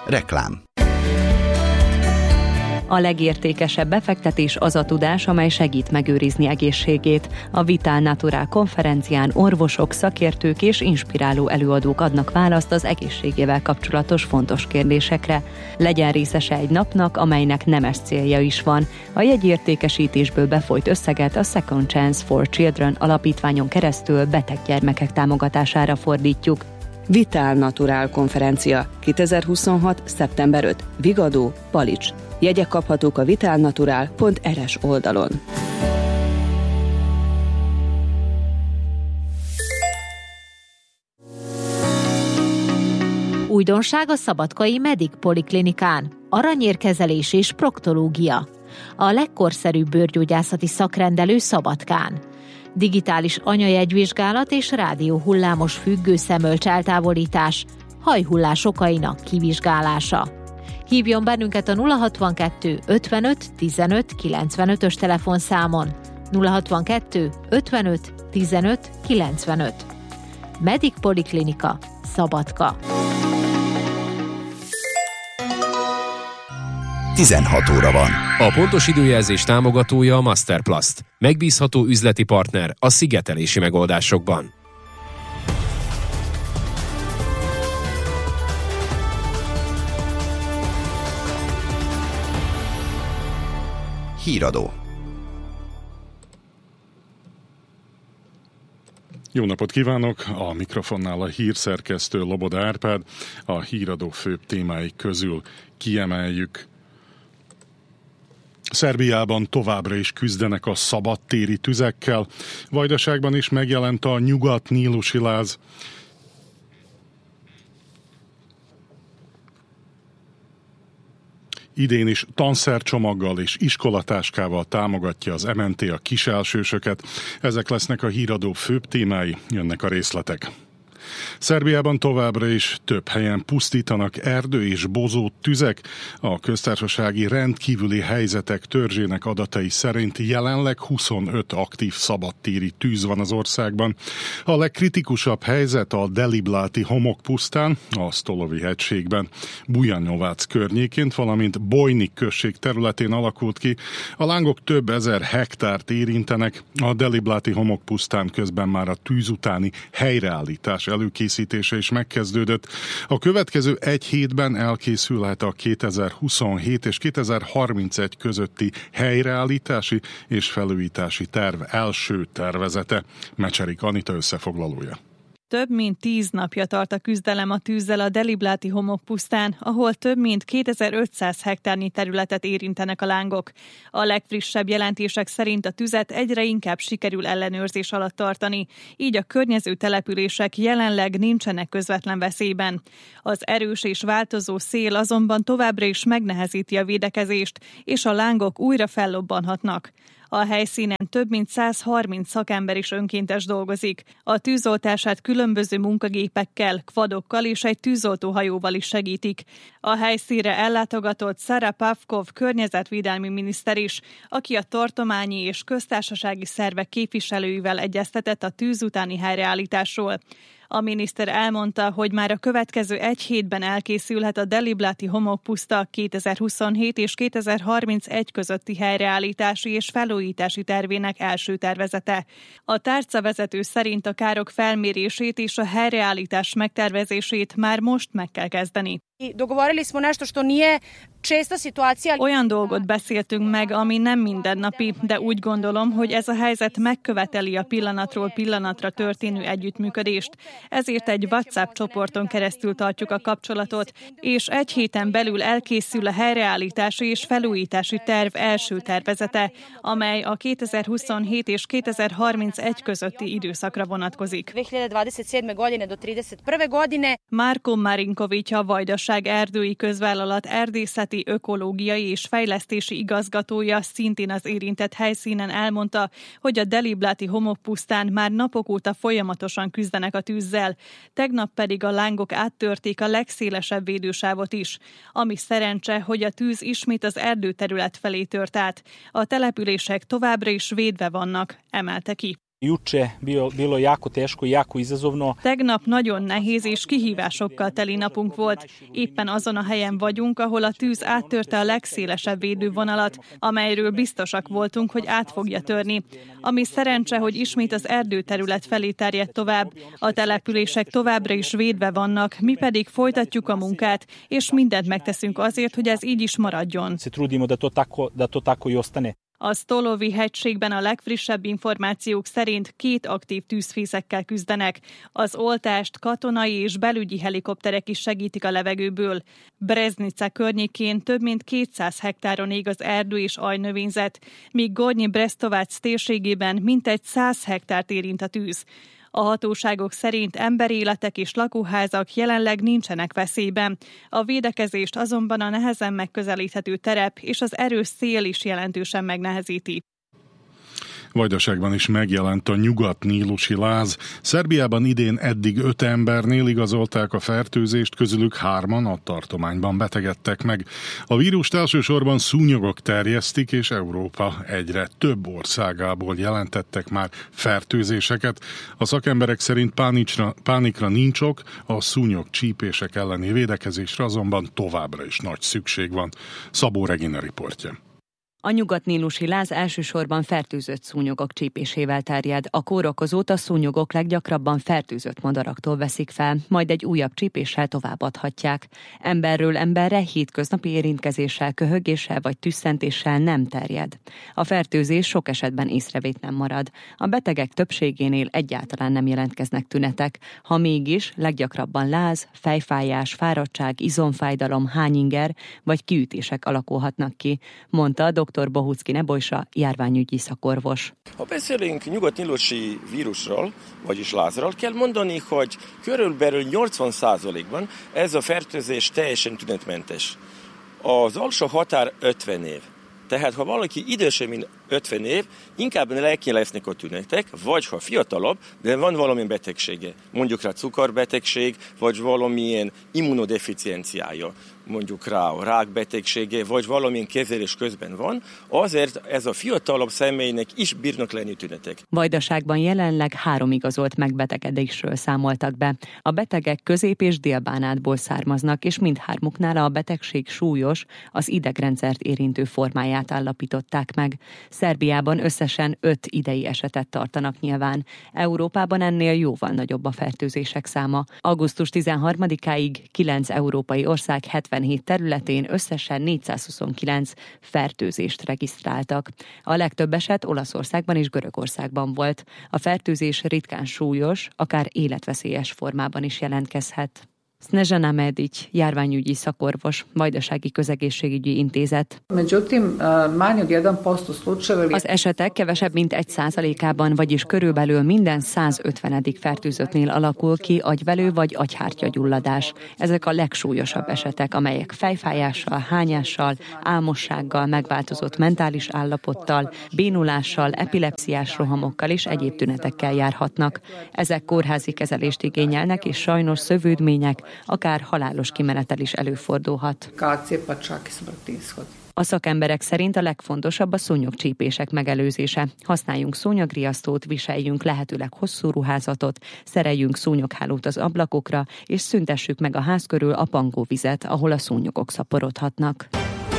Reklám. A legértékesebb befektetés az a tudás, amely segít megőrizni egészségét. A Vital Natural konferencián orvosok, szakértők és inspiráló előadók adnak választ az egészségével kapcsolatos fontos kérdésekre. Legyen részese egy napnak, amelynek nemes célja is van. A jegyértékesítésből befolyt összeget a Second Chance for Children alapítványon keresztül beteg gyermekek támogatására fordítjuk. Vital Natural konferencia 2026. szeptember 5. Vigadó, Palics. Jegyek kaphatók a vitalnatural.rs oldalon. Újdonság a szabadkai Medic Poliklinikán. Aranyérkezelés és proktológia. A legkorszerűbb bőrgyógyászati szakrendelő Szabadkán. Digitális anyajegyvizsgálat és rádióhullámos függőszemölcs eltávolítás, hajhullás okainak kivizsgálása. Hívjon bennünket a 062 55 15 95-ös telefonszámon. 062 55 15 95. Medic Poliklinika, Szabadka. 16 óra van. A pontos időjelzés támogatója a Masterplast. Megbízható üzleti partner a szigetelési megoldásokban. Híradó. Jó napot kívánok! A mikrofonnál a hírszerkesztő Loboda Árpád. A híradó főbb témái közül kiemeljük: Szerbiában továbbra is küzdenek a szabadtéri tüzekkel. Vajdaságban is megjelent a nyugat-nílusi láz. Idén is tanszercsomaggal és iskolatáskával támogatja az MNT a kiselsősöket. Ezek lesznek a híradó főbb témái, jönnek a részletek. Szerbiában továbbra is több helyen pusztítanak erdő és bozót tüzek. A köztársasági rendkívüli helyzetek törzsének adatai szerint jelenleg 25 aktív szabadtéri tűz van az országban. A legkritikusabb helyzet a Delibláti homokpusztán, a Stolovi hegységben, Bujanyovác környékén, valamint Bojnik község területén alakult ki. A lángok több ezer hektárt érintenek. A Delibláti homokpusztán közben már a tűz utáni helyreállítás előkészítése is megkezdődött. A következő egy hétben elkészülhet a 2027 és 2031 közötti helyreállítási és felújítási terv első tervezete. Mecserik Anita összefoglalója. Több mint 10 napja tart a küzdelem a tűzzel a Delibláti homokpusztán, ahol több mint 2500 hektárnyi területet érintenek a lángok. A legfrissebb jelentések szerint a tüzet egyre inkább sikerül ellenőrzés alatt tartani, így a környező települések jelenleg nincsenek közvetlen veszélyben. Az erős és változó szél azonban továbbra is megnehezíti a védekezést, és a lángok újra fellobbanhatnak. A helyszínen több mint 130 szakember is önkéntes dolgozik. A tűzoltását különböző munkagépekkel, kvadokkal és egy tűzoltóhajóval is segítik. A helyszínre ellátogatott Szara Pavkov környezetvédelmi miniszter is, aki a tartományi és köztársasági szervek képviselőivel egyeztetett a tűz utáni helyreállításról. A miniszter elmondta, hogy már a következő egy hétben elkészülhet a Delibláti homokpuszta 2027 és 2031 közötti helyreállítási és felújítási tervének első tervezete. A tárcavezető szerint a károk felmérését és a helyreállítás megtervezését már most meg kell kezdeni. Olyan dolgot beszéltünk meg, ami nem mindennapi, de úgy gondolom, hogy ez a helyzet megköveteli a pillanatról pillanatra történő együttműködést. Ezért egy WhatsApp csoporton keresztül tartjuk a kapcsolatot, és egy héten belül elkészül a helyreállítási és felújítási terv első tervezete, amely a 2027 és 2031 közötti időszakra vonatkozik. Márko Marinkovics, a Vajdaság erdői közvállalat erdészeti, ökológiai és fejlesztési igazgatója szintén az érintett helyszínen elmondta, hogy a Delibláti homokpusztán már napok óta folyamatosan küzdenek a tűzzel. Tegnap pedig a lángok áttörték a legszélesebb védősávot is. Ami szerencse, hogy a tűz ismét az erdőterület felé tört át. A települések továbbra is védve vannak, emelte ki. Tegnap nagyon nehéz és kihívásokkal teli napunk volt. Éppen azon a helyen vagyunk, ahol a tűz áttörte a legszélesebb védővonalat, amelyről biztosak voltunk, hogy át fogja törni. Ami szerencse, hogy ismét az erdőterület felé terjedt tovább. A települések továbbra is védve vannak, mi pedig folytatjuk a munkát, és mindent megteszünk azért, hogy ez így is maradjon. A Stolovi hegységben a legfrissebb információk szerint 2 aktív tűzfészekkel küzdenek. Az oltást katonai és belügyi helikopterek is segítik a levegőből. Breznica környékén több mint 200 hektáron ég az erdő és ajnövényzet, míg Gornyi Brestovac térségében mintegy 100 hektárt érint a tűz. A hatóságok szerint emberéletek és lakóházak jelenleg nincsenek veszélyben. A védekezést azonban a nehezen megközelíthető terep és az erős szél is jelentősen megnehezíti. Vajdaságban is megjelent a nyugat-nílusi láz. Szerbiában idén eddig 5 embernél igazolták a fertőzést, közülük 3-an a tartományban betegedtek meg. A vírust elsősorban szúnyogok terjesztik, és Európa egyre több országából jelentettek már fertőzéseket. A szakemberek szerint pánikra nincs ok, a szúnyog csípések elleni védekezésre azonban továbbra is nagy szükség van. Szabó Regina riportja. A nyugat-nílusi láz elsősorban fertőzött szúnyogok csípésével terjed. A kórokozót a szúnyogok leggyakrabban fertőzött madaraktól veszik fel, majd egy újabb csípéssel továbbadhatják. Emberről emberre hétköznapi érintkezéssel, köhögéssel vagy tüsszentéssel nem terjed. A fertőzés sok esetben észrevétlen marad. A betegek többségénél egyáltalán nem jelentkeznek tünetek. Ha mégis, leggyakrabban láz, fejfájás, fáradtság, izomfájdalom, hányinger vagy kiütések alakulhatnak ki, mondta a dr. Bohucki Nebojsa, járványügyi szakorvos. Ha beszélünk nyugat-nílusi vírusról, vagyis lázról, kell mondani, hogy körülbelül 80%-ban ez a fertőzés teljesen tünetmentes. Az alsó határ 50 év. Tehát ha valaki idősebb, mint 50 év, inkább neki lesznek a tünetek, vagy ha fiatalabb, de van valamilyen betegsége, mondjuk rá cukorbetegség, vagy valamilyen immunodeficienciája, mondjuk rá a rákbetegsége, vagy valamilyen kezelés közben van, azért ez a fiatalabb személynek is bírnak lenni tünetek. Vajdaságban jelenleg 3 igazolt megbetegedésről számoltak be. A betegek Közép- és Dél-Bánátból származnak, és mindhármuknál a betegség súlyos, az idegrendszert érintő formáját állapították meg. Szerbiában összesen 5 idei esetet tartanak nyilván. Európában ennél jóval nagyobb a fertőzések száma. Augusztus 13-áig 9 európai ország 77 területén összesen 429 fertőzést regisztráltak. A legtöbb eset Olaszországban és Görögországban volt. A fertőzés ritkán súlyos, akár életveszélyes formában is jelentkezhet. Snežana Medić, járványügyi szakorvos, Vajdasági Közegészségügyi Intézet. Az esetek kevesebb mint 1%-ában, vagyis körülbelül minden 150. fertőzöttnél alakul ki agyvelő vagy agyhártyagyulladás. Ezek a legsúlyosabb esetek, amelyek fejfájással, hányással, álmossággal, megváltozott mentális állapottal, bénulással, epilepsziás rohamokkal és egyéb tünetekkel járhatnak. Ezek kórházi kezelést igényelnek, és sajnos szövődmények, akár halálos kimenetel is előfordulhat. A szakemberek szerint a legfontosabb a szúnyogcsípések megelőzése. Használjunk szúnyogriasztót, viseljünk lehetőleg hosszú ruházatot, szereljünk szúnyoghálót az ablakokra, és szüntessük meg a ház körül a pangóvizet, ahol a szúnyogok szaporodhatnak.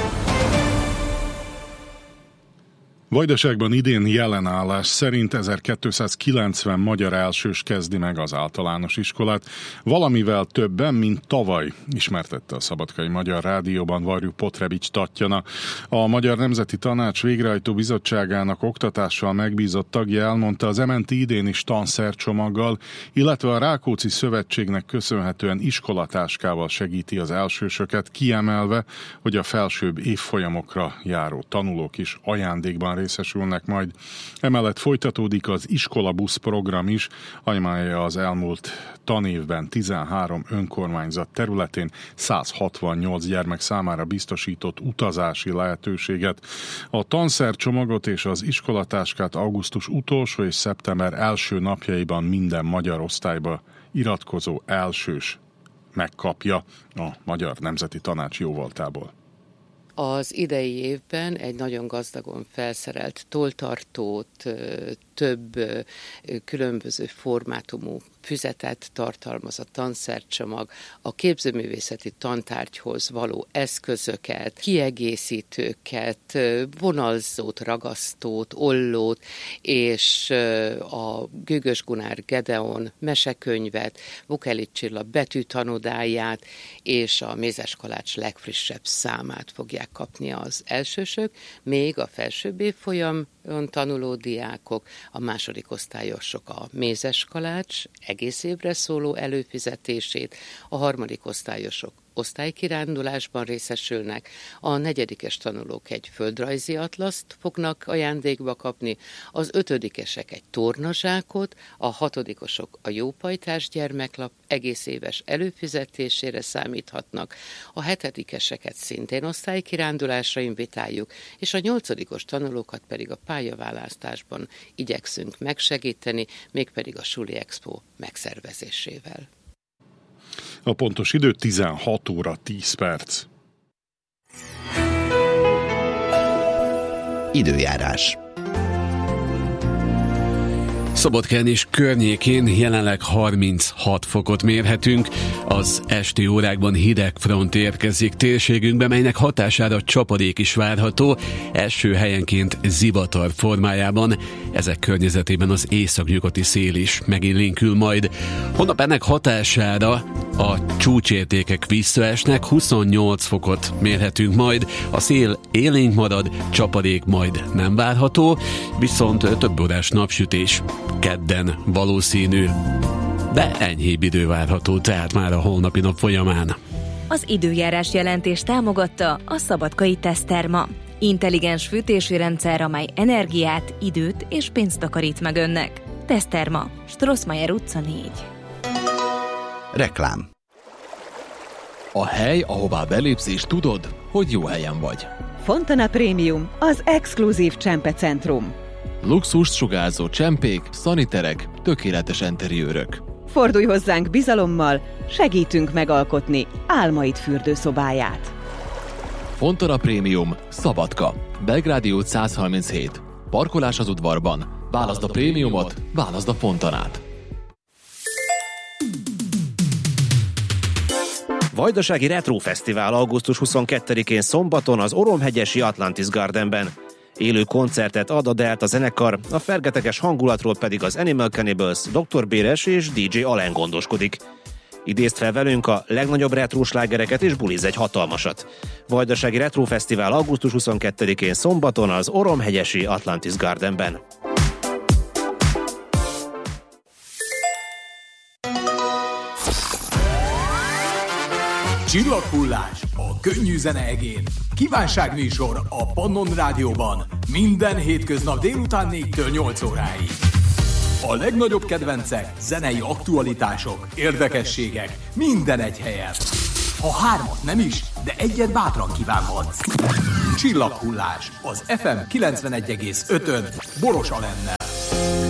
Vajdaságban idén jelenállás szerint 1290 magyar elsős kezdi meg az általános iskolát, valamivel többen, mint tavaly, ismertette a Szabadkai Magyar Rádióban Varjú Potrebics Tatjana. A Magyar Nemzeti Tanács Végrehajtó Bizottságának oktatással megbízott tagja elmondta, az MNT idén is tanszercsomaggal, illetve a Rákóczi Szövetségnek köszönhetően iskolatáskával segíti az elsősöket, kiemelve, hogy a felsőbb évfolyamokra járó tanulók is ajándékban részesülnek majd. Emellett folytatódik az iskolabusz program is, amely az elmúlt tanévben 13 önkormányzat területén 168 gyermek számára biztosított utazási lehetőséget. A tanszercsomagot és az iskolatáskát augusztus utolsó és szeptember első napjaiban minden magyar osztályba iratkozó elsős megkapja a Magyar Nemzeti Tanács jóvoltából. Az idei évben egy nagyon gazdagon felszerelt tolltartót, több különböző formátumú füzetet tartalmaz a tanszercsomag, a képzőművészeti tantárgyhoz való eszközöket, kiegészítőket, vonalzót, ragasztót, ollót, és a Gőgös Gunár Gedeon mesekönyvet, Vukelics Csilla betűtanodáját és a Mézes Kalács legfrissebb számát fogják kapni az elsősök, még a felsőbb évfolyamon tanuló diákok, a második osztályosok a Mézes Kalács egész évre szóló előfizetését, a harmadik osztályosok osztálykirándulásban részesülnek, a negyedikes tanulók egy földrajzi atlaszt fognak ajándékba kapni, az ötödikesek egy tornazsákot, a hatodikosok a Jópajtás gyermeklap egész éves előfizetésére számíthatnak, a hetedikeseket szintén osztálykirándulásra invitáljuk, és a nyolcadikos tanulókat pedig a pályaválasztásban igyekszünk megsegíteni, mégpedig a Suli Expo megszervezésével. A pontos idő 16 óra 10 perc. Időjárás. Szabadkán és környékén jelenleg 36 fokot mérhetünk. Az esti órákban hideg front érkezik térségünkbe, melynek hatására csapadék is várható, első helyenként zivatar formájában. Ezek környezetében az északnyugati szél is megélénkül majd. Holnap ennek hatására a csúcsértékek visszaesnek, 28 fokot mérhetünk majd, a szél élénk marad, csapadék majd nem várható, viszont több órás napsütés kedden valószínű, de enyhébb idő várható, tehát már a holnapi nap folyamán. Az időjárás jelentés támogatta a Szabadkai Teszterma. Intelligens fűtési rendszer, amely energiát, időt és pénzt takarít meg önnek. Teszterma, Strossmayer utca 4. Reklám. A hely, ahová belépsz és tudod, hogy jó helyen vagy. Fontana Premium, az exkluzív csempecentrum. Luxus sugárzó csempék, szaniterek, tökéletes enteriőrök. Fordulj hozzánk bizalommal, segítünk megalkotni álmaid fürdőszobáját. Fontana Premium, Szabadka, Belgrádi út 137. Parkolás az udvarban. Válaszd a prémiumot, válaszd a Fontanát. Vajdasági Retro Fesztivál augusztus 22-én szombaton az Oromhegyesi Atlantis Gardenben. Élő koncertet ad a Delta zenekar, a fergeteges hangulatról pedig az Animal Cannibals, Dr. Béres és DJ Alen gondoskodik. Idézd fel velünk a legnagyobb retro slágereket és bulizz egy hatalmasat. Vajdasági Retro Fesztivál augusztus 22-én szombaton az Oromhegyesi Atlantis Gardenben. Csillaghullás a könnyű zene egén. Kívánságműsor a Pannon Rádióban. Minden hétköznap délután 4-től 8 óráig. A legnagyobb kedvencek, zenei aktualitások, érdekességek, minden egy helyen. Ha hármat nem is, de egyet bátran kívánhatsz. Csillaghullás az FM 91,5-ön Boros Alennel.